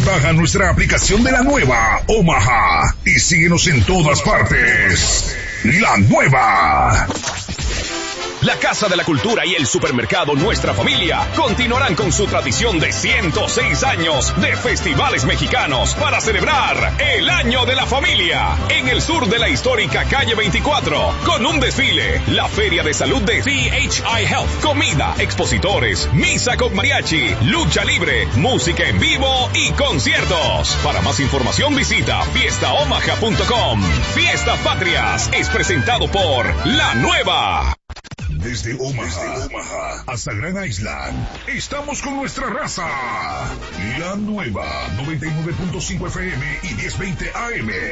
Baja nuestra aplicación de La Nueva Omaha y síguenos en todas partes. La Nueva. La Casa de la Cultura y el Supermercado Nuestra Familia continuarán con su tradición de 106 años de festivales mexicanos para celebrar el Año de la Familia en el sur de la histórica calle 24 con un desfile, la Feria de Salud de CHI Health, comida, expositores, misa con mariachi, lucha libre, música en vivo y conciertos. Para más información visita fiestaomaha.com. Fiestas Patrias es presentado por La Nueva. Desde Omaha hasta Grand Island, estamos con nuestra raza. La Nueva 99.5 FM y 1020 AM.